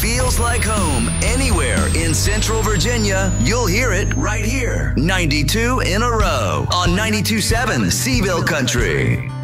feels like home anywhere in Central Virginia. You'll hear it right here. 92 in a row on 92.7 Seville Country.